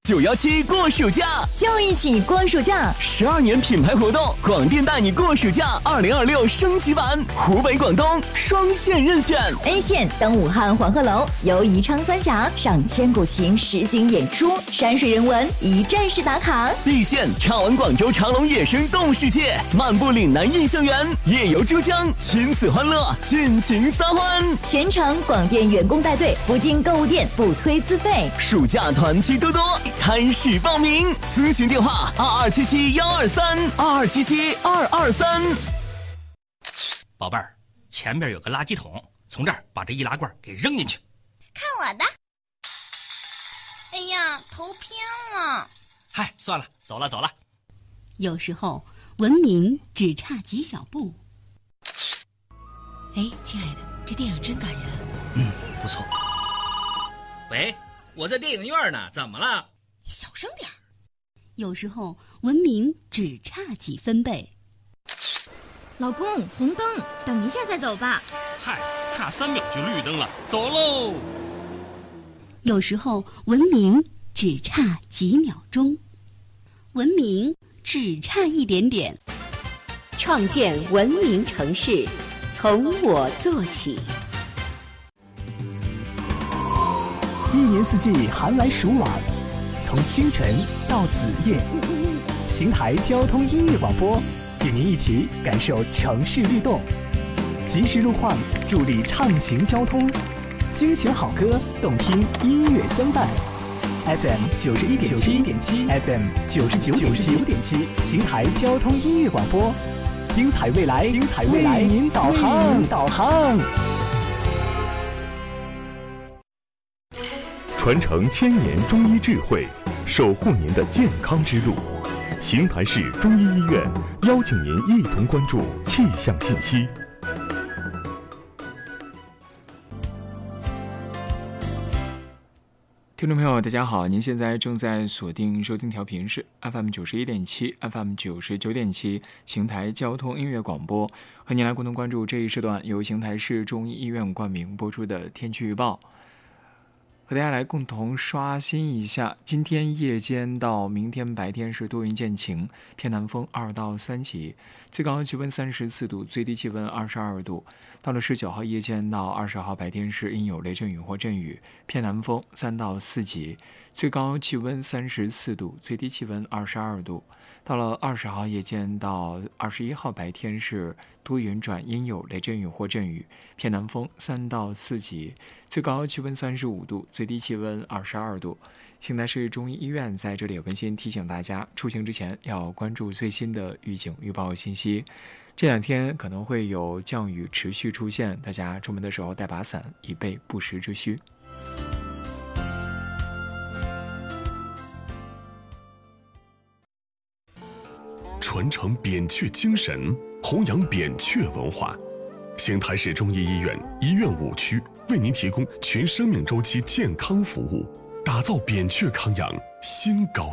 917过暑假， 就一起过暑假 ！12年品牌活动，广电带你过暑假2026升级版，湖北、广东双线任选。 A 线登武汉黄鹤楼，游宜昌三峡，赏千古情实景演出，山水人文一站式打卡。 B 线畅玩广州长隆野生动物世界，漫步岭南印象园，夜游珠江，亲子欢乐，尽情撒欢。 全程广电员工带队，不进购物店，不推自费。 暑假团期多多，开始报名，咨询电话2277-123，2277-223。 宝贝儿，前边有个垃圾桶，从这儿把这易拉罐给扔进去。 看我的！哎呀，头偏了。 嗨，算了，走了。 有时候文明只差几小步。 哎，亲爱的，这电影真感人。 不错。喂，我在电影院呢，怎么了？ 你小声点。 有时候文明只差几分贝。 老公，红灯，等一下再走吧。 嗨，差3秒就绿灯了，走喽。 有时候文明只差几秒钟，文明只差一点点。 创建文明城市，从我做起。 一年四季寒来暑往，从清晨到子夜，邢台交通音乐广播与您一起感受城市律动，及时路况助力畅行交通，精选好歌，动听音乐相伴。FM 91.7 FM 99.7，邢台交通音乐广播，精彩未来，为您导航。 传承1000年中医智慧，守护您的健康之路。邢台市中医医院邀请您一同关注气象信息。 听众朋友大家好，您现在正在锁定收听调频是 FM 91.7 FM 99.7邢台交通音乐广播，和您来共同关注这一时段由邢台市中医医院冠名播出的天气预报，和大家来共同刷新一下。今天夜间到明天白天是多云见晴，偏南风2到3级，最高气温34度，最低气温22度。到了19号夜间到20号白天是阴有雷阵雨或阵雨，偏南风3到4级，最高气温34度，最低气温22度。到了20号夜间到21号白天是多云转阴有雷阵雨或阵雨，偏南风3到4级，最高气温35度，最低气温22度。邢台市中医医院在这里温馨提醒大家，出行之前要关注最新的预警预报信息。这2天可能会有降雨持续出现，大家出门的时候带把伞，以备不时之需。 传承扁鹊精神，弘扬扁鹊文化。邢台市中医医院医院5区为您提供全生命周期健康服务，打造扁鹊康养新高